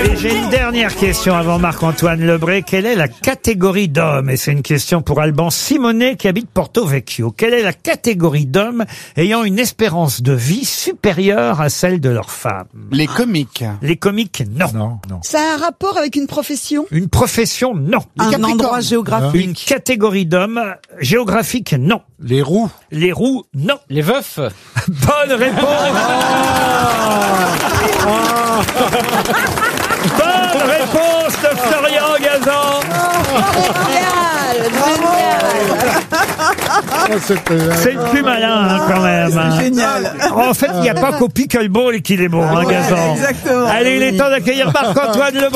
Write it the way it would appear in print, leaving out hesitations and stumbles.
Et j'ai une dernière question avant Marc-Antoine Lebré. Quelle est la catégorie d'hommes? Et c'est une question pour Alban Simonet qui habite Porto Vecchio. Quelle est la catégorie d'hommes ayant une espérance de vie supérieure à celle de leur femme? Les comiques. Les comiques, non. Non, non. Ça a un rapport avec une profession? Une profession, non. Un endroit géographique? Une catégorie d'hommes géographique, non. Les roues. Les roues, non. Les veufs. Bonne réponse. Bonne réponse de Florian Gazan. C'est le plus malin, hein, quand même. Génial. En fait, il n'y a pas qu'au pickleball qu'il est bon, hein, Gazan. Exactement. Allez, il est temps d'accueillir Marc-Antoine Lebré.